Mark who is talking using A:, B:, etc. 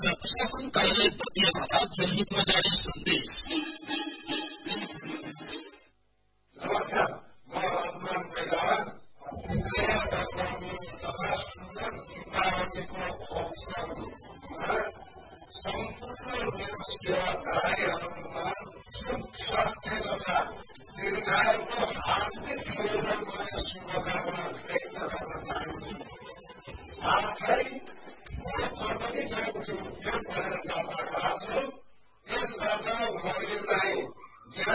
A: प्रशासन कार्यालय बदलेला जनहितमा जारी सन्देश।
B: नमस्कार, म रत्न मैदान सम्पूर्ण सेवादायीहरूमा स्वास्थ्य तथा दीर्घायुको हार्दिक निवेदन गर्ने शुभकामना व्यक्त गर्न चाहन्छु। साथै म जर्मनी गएको छु, उद्योग गरेर जान गएको छु। त्यसबाट मैले